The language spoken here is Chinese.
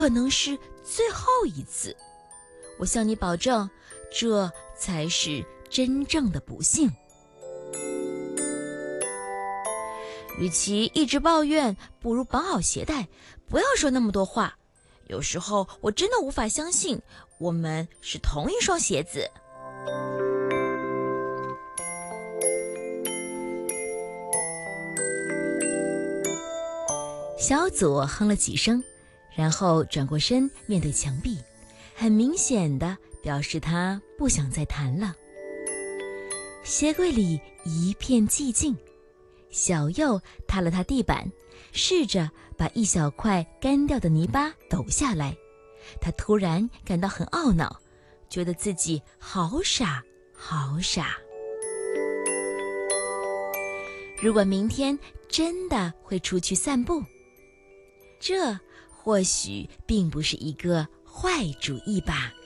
可能是最后一次。我向你保证，这才是真正的不幸。与其一直抱怨，不如绑好鞋带，不要说那么多话。有时候我真的无法相信，我们是同一双鞋子。小左哼了几声，然后转过身面对墙壁，很明显地表示他不想再谈了。鞋柜里一片寂静，小右踏了踏地板，试着把一小块干掉的泥巴抖下来。他突然感到很懊恼，觉得自己好傻好傻。如果明天真的会出去散步，这或许并不是一个坏主意吧。